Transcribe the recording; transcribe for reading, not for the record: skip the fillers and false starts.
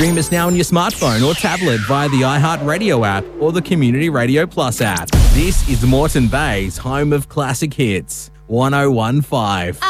Stream us now on your smartphone or tablet via the iHeartRadio app or the Community Radio Plus app. This is Moreton Bay's home of classic hits, 1015.